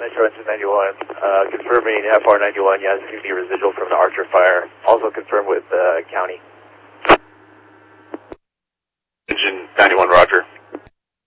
Metro Engine 91, confirming FR91, yes, CP residual from the Archer fire. Also confirmed with county. Engine 91, roger.